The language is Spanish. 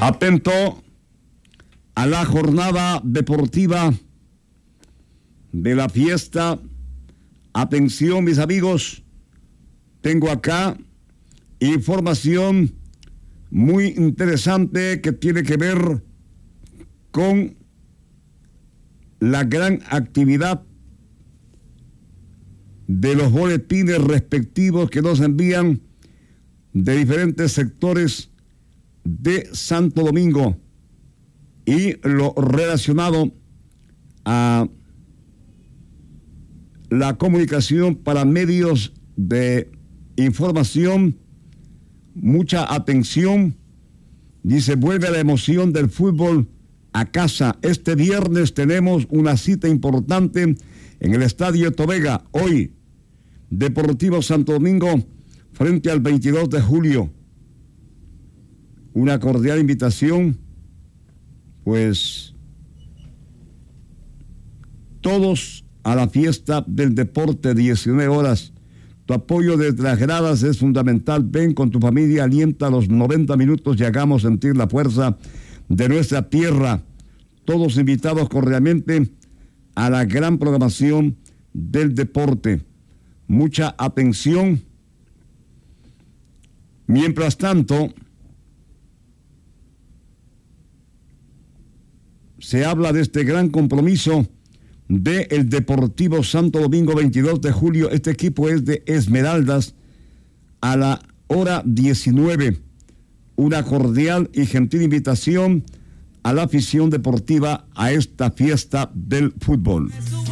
Atento a la jornada deportiva de la fiesta. Atención, mis amigos, tengo acá información muy interesante que tiene que ver con la gran actividad de los boletines respectivos que nos envían de diferentes sectores de Santo Domingo y lo relacionado a la comunicación para medios de información. Mucha atención. Dice, vuelve la emoción del fútbol a casa. Este viernes tenemos una cita importante en el Estadio Tobega. Hoy, Deportivo Santo Domingo frente al 22 de julio. Una cordial invitación, pues todos a la fiesta del deporte, 19 horas. Tu apoyo desde las gradas es fundamental. Ven con tu familia, alienta los 90 minutos y hagamos sentir la fuerza de nuestra tierra. Todos invitados cordialmente a la gran programación del deporte. Mucha atención. Mientras tanto, se habla de este gran compromiso del Deportivo Santo Domingo, 22 de julio. Este equipo es de Esmeraldas a la hora 19. Una cordial y gentil invitación a la afición deportiva a esta fiesta del fútbol.